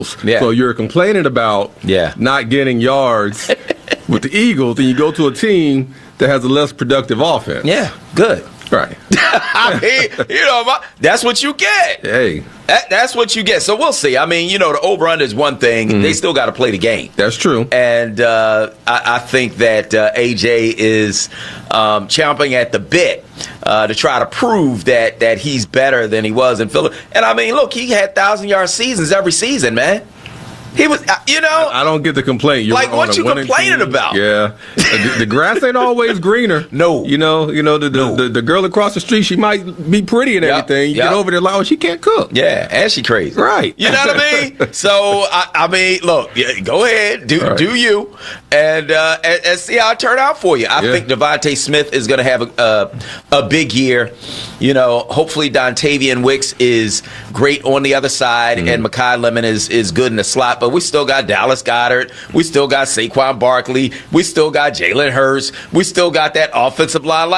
Yeah. So you're complaining about not getting yards with the Eagles, and you go to a team that has a less productive offense. Yeah, good. Right. I mean, that's what you get. Hey. That's what you get. So we'll see. I mean, the over-under is one thing. Mm-hmm. They still got to play the game. That's true. And I think that A.J. is chomping at the bit to try to prove that he's better than he was in Philly. And, I mean, look, he had 1,000-yard seasons every season, man. He was, I don't get the complaint. You're like, what you complaining about? Yeah, the grass ain't always greener. No, the girl across the street, she might be pretty and everything. You get over there, she can't cook. Yeah, and she crazy. Right. You know what I mean? So I mean, look, go ahead, do you, and see how it turned out for you. I think Devontae Smith is going to have a big year. Hopefully Dontavian Wicks is great on the other side, and Mekhi Lemon is good in the slot. But we still got Dallas Goedert. We still got Saquon Barkley. We still got Jalen Hurts. We still got that offensive line.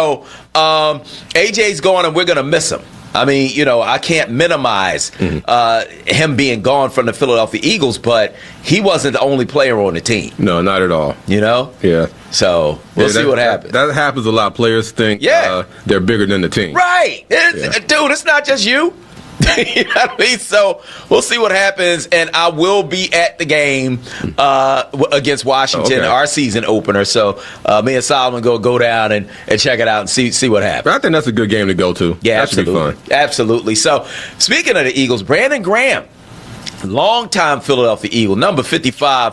AJ's going, and we're going to miss him. I mean, I can't minimize him being gone from the Philadelphia Eagles, but he wasn't the only player on the team. No, not at all. Yeah. So we'll see what happens. That happens a lot. Players think they're bigger than the team. Right. Dude, it's not just you. You know what I mean? So we'll see what happens, and I will be at the game against Washington, our season opener. So me and Solomon go down and check it out and see what happens. I think that's a good game to go to. Yeah, that should be fun. Absolutely. So speaking of the Eagles, Brandon Graham, longtime Philadelphia Eagle, number 55,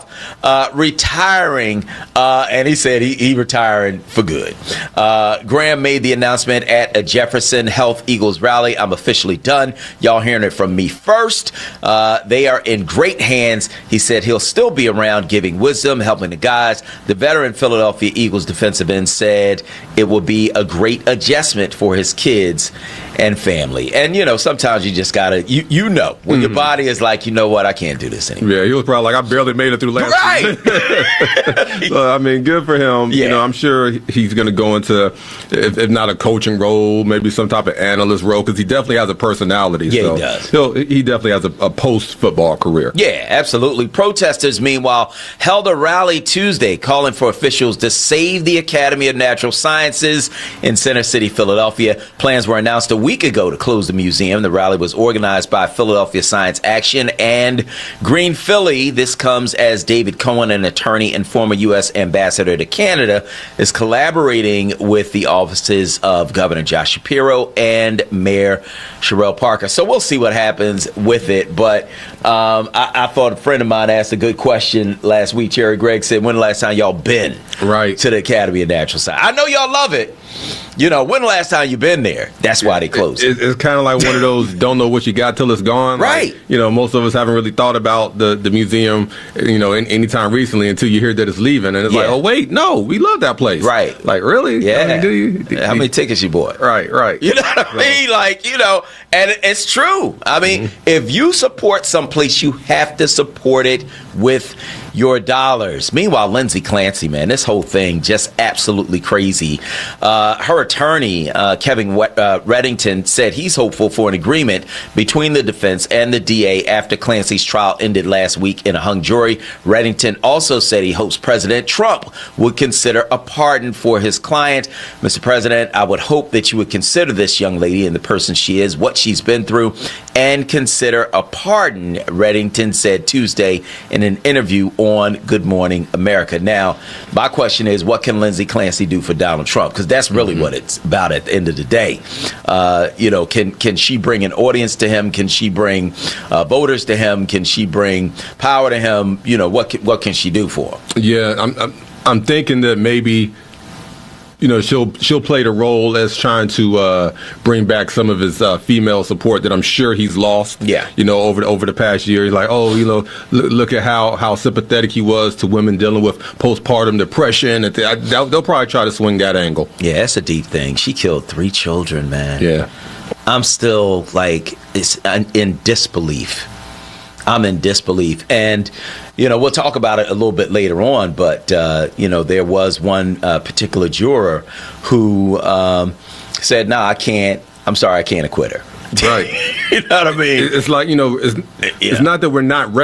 retiring, and he said he retiring for good. Graham made the announcement at a Jefferson Health Eagles rally. I'm officially done. Y'all hearing it from me first. They are in great hands. He said he'll still be around giving wisdom, helping the guys. The veteran Philadelphia Eagles defensive end said it will be a great adjustment for his kids and family. And, sometimes you just got to, when your body is like, you know what, I can't do this anymore. Yeah, he was probably like, I barely made it through last season. So, I mean, good for him. Yeah. I'm sure he's going to go into, if not a coaching role, maybe some type of analyst role, because he definitely has a personality. Yeah, so he does. He definitely has a post-football career. Yeah, absolutely. Protesters, meanwhile, held a rally Tuesday calling for officials to save the Academy of Natural Sciences in Center City, Philadelphia. Plans were announced a week ago to close the museum. The rally was organized by Philadelphia Science Action and Green Philly. This comes as David Cohen, an attorney and former U.S. ambassador to Canada, is collaborating with the offices of Governor Josh Shapiro and Mayor Sherrell Parker. So we'll see what happens with it. But I thought a friend of mine asked a good question last week. Cherry Gregg said, when the last time y'all been to the Academy of Natural Science? I know y'all love it. When the last time you been there? That's why they closed it. It's kind of like one of those don't know what you got till it's gone. Right. Like, most of us haven't really thought about the museum, anytime recently until you hear that it's leaving. And it's like, oh, wait, no, we love that place. Right. Like, really? Yeah. I mean, do you? How many tickets you bought? Right. You know what I mean? Like, and it's true. I mean, if you support someplace, you have to support it with your dollars. Meanwhile, Lindsey Clancy, man, this whole thing just absolutely crazy. Her attorney, Kevin Reddington, said he's hopeful for an agreement between the defense and the DA after Clancy's trial ended last week in a hung jury. Reddington also said he hopes President Trump would consider a pardon for his client. Mr. President, I would hope that you would consider this young lady and the person she is, what she's been through, and consider a pardon, Reddington said Tuesday in an interview on Good Morning America. Now, my question is, what can Lindsey Clancy do for Donald Trump? Because that's really what it's about at the end of the day. Can she bring an audience to him? Can she bring voters to him? Can she bring power to him? What can she do for him? Yeah, I'm thinking that maybe she'll play the role as trying to bring back some of his female support that I'm sure he's lost. Yeah. Over the past year. He's like, look at how sympathetic he was to women dealing with postpartum depression. They'll probably try to swing that angle. Yeah, that's a deep thing. She killed 3 children, man. Yeah. I'm still in disbelief. I'm in disbelief. And, we'll talk about it a little bit later on, but, there was one particular juror who said, no, I can't acquit her. Right. You know what I mean? It's like, it's not that we're not